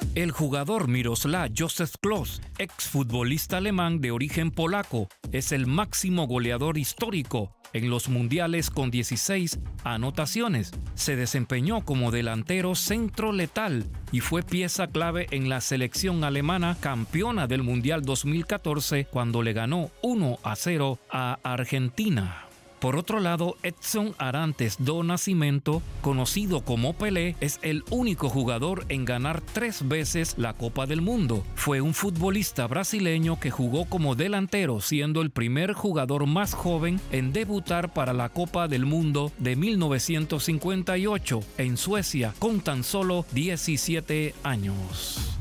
El jugador Miroslav Josef Klose, exfutbolista alemán de origen polaco, es el máximo goleador histórico en los mundiales con 16 anotaciones. Se desempeñó como delantero centro letal y fue pieza clave en la selección alemana campeona del Mundial 2014 cuando le ganó 1-0 a Argentina. Por otro lado, Edson Arantes do Nascimento, conocido como Pelé, es el único jugador en ganar 3 veces la Copa del Mundo. Fue un futbolista brasileño que jugó como delantero, siendo el primer jugador más joven en debutar para la Copa del Mundo de 1958 en Suecia, con tan solo 17 años.